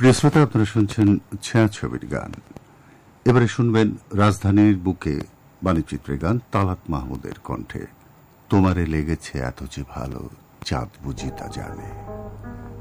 প্রিয় শ্রোতা, আপনারা শুনছেন ছায়াছবির গান। এবারে শুনবেন রাজধানীর বুকে বাণীচিত্রের গান তালাত মাহমুদের কণ্ঠে। তোমারে লেগেছে এত যে ভালো, চাঁদ বুঝি তা জানে।